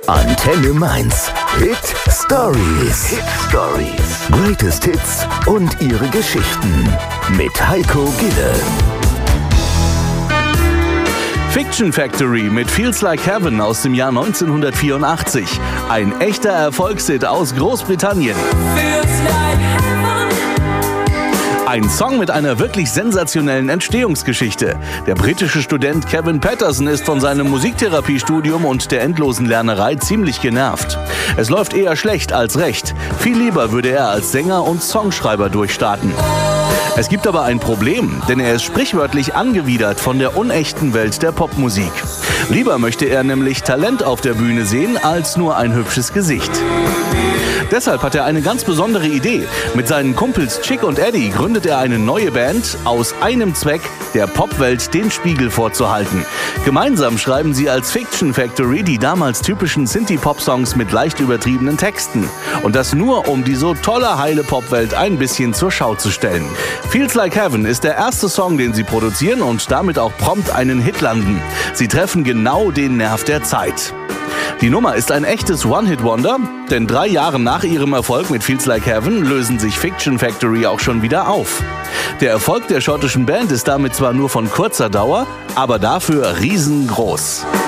Antenne Mainz. Hit Stories. Greatest Hits und ihre Geschichten. Mit Heiko Gille. Fiction Factory mit Feels Like Heaven aus dem Jahr 1984. Ein echter Erfolgshit aus Großbritannien. Ein Song mit einer wirklich sensationellen Entstehungsgeschichte. Der britische Student Kevin Patterson ist von seinem Musiktherapiestudium und der endlosen Lernerei ziemlich genervt. Es läuft eher schlecht als recht. Viel lieber würde er als Sänger und Songschreiber durchstarten. Es gibt aber ein Problem, denn er ist sprichwörtlich angewidert von der unechten Welt der Popmusik. Lieber möchte er nämlich Talent auf der Bühne sehen, als nur ein hübsches Gesicht. Deshalb hat er eine ganz besondere Idee. Mit seinen Kumpels Chick und Eddie gründet er eine neue Band aus einem Zweck, der Popwelt den Spiegel vorzuhalten. Gemeinsam schreiben sie als Fiction Factory die damals typischen Synthie-Pop-Songs mit leicht übertriebenen Texten. Und das nur, um die so tolle, heile Popwelt ein bisschen zur Schau zu stellen. Feels Like Heaven ist der erste Song, den sie produzieren und damit auch prompt einen Hit landen. Sie treffen genau den Nerv der Zeit. Die Nummer ist ein echtes One-Hit-Wonder, denn 3 Jahre nach ihrem Erfolg mit Feels Like Heaven lösen sich Fiction Factory auch schon wieder auf. Der Erfolg der schottischen Band ist damit zwar nur von kurzer Dauer, aber dafür riesengroß.